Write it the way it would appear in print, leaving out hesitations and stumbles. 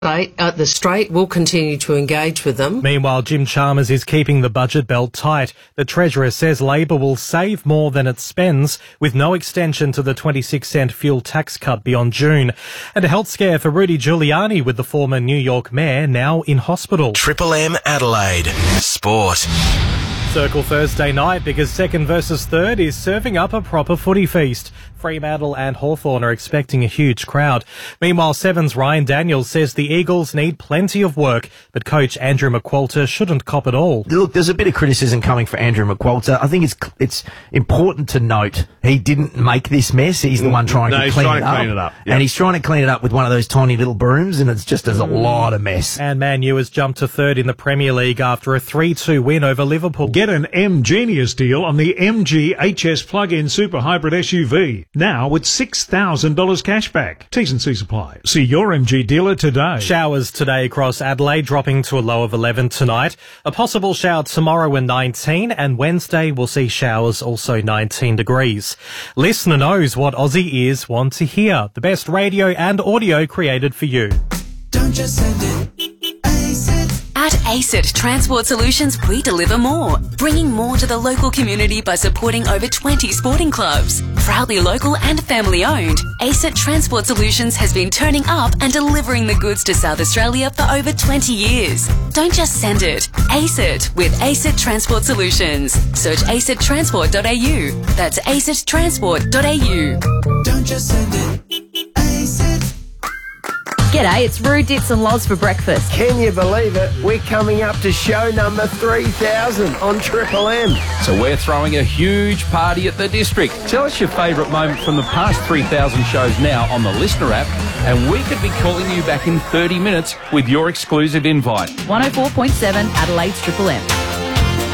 The Strait will continue to engage with them. Meanwhile, Jim Chalmers is keeping the budget belt tight. The Treasurer says Labor will save more than it spends, with no extension to the 26-cent fuel tax cut beyond June. And a health scare for Rudy Giuliani, with the former New York mayor now in hospital. Triple M Adelaide Sport. Circle Thursday night because second versus third is serving up a proper footy feast. Fremantle and Hawthorn are expecting a huge crowd. Meanwhile, Seven's Ryan Daniels says the Eagles need plenty of work, but coach Andrew McQualter shouldn't cop it all. Look, there's a bit of criticism coming for Andrew McQualter. I think it's important to note he didn't make this mess. He's the one trying to clean it up. Yep. And he's trying to clean it up with one of those tiny little brooms, and it's just there's a lot of mess. And Man U has jumped to third in the Premier League after a 3-2 win over Liverpool. Get an M-Genius deal on the MG HS plug-in super hybrid SUV. Now with $6,000 cash back. T's and C's apply. See your MG dealer today. Showers today across Adelaide, dropping to a low of 11 tonight. A possible shower tomorrow at 19, and Wednesday we'll see showers, also 19 degrees. Listener knows what Aussie ears want to hear. The best radio and audio created for you. Don't just send it. At ACIT Transport Solutions, we deliver more, bringing more to the local community by supporting over 20 sporting clubs. Proudly local and family owned, ACIT Transport Solutions has been turning up and delivering the goods to South Australia for over 20 years. Don't just send it. ACIT with ACIT Transport Solutions. Search acitransport.au. That's acitransport.au. Don't just send it. ACIT. G'day, it's Roo, Dits and Loz for breakfast. Can you believe it? We're coming up to show number 3,000 on Triple M. So we're throwing a huge party at the district. Tell us your favourite moment from the past 3,000 shows now on the Listener app, and we could be calling you back in 30 minutes with your exclusive invite. 104.7 Adelaide's Triple M.